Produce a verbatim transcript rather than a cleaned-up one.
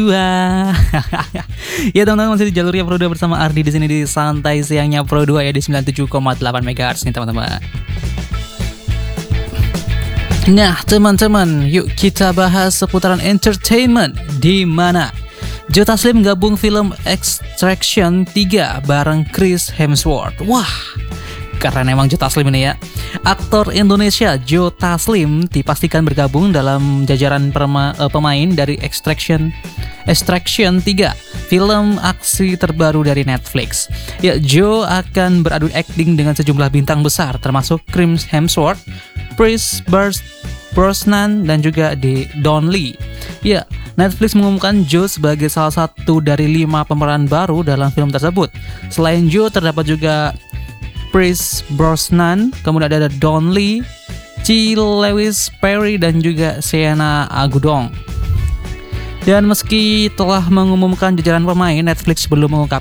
Dua. Ya teman-teman, masih di jalurnya Pro dua bersama Ardi di sini di Santai Siangnya Pro dua ya di sembilan puluh tujuh koma delapan megahertz nih teman-teman. Nah teman-teman, yuk kita bahas seputaran entertainment, di mana Joe Taslim gabung film Extraction tiga bareng Chris Hemsworth. Wah, keren emang Joe Taslim ini ya. Aktor Indonesia Joe Taslim dipastikan bergabung dalam jajaran perma, uh, pemain dari Extraction Extraction tiga, film aksi terbaru dari Netflix. Ya, Joe akan beradu akting dengan sejumlah bintang besar termasuk Chris Hemsworth, Pierce Brosnan dan juga di Don Lee. Ya, Netflix mengumumkan Joe sebagai salah satu dari lima pemeran baru dalam film tersebut. Selain Joe, terdapat juga Pierce Brosnan, kemudian ada Don Lee, C. Lewis Perry dan juga Sienna Agudong. Dan meski telah mengumumkan jajaran pemain, Netflix belum mengungkapkan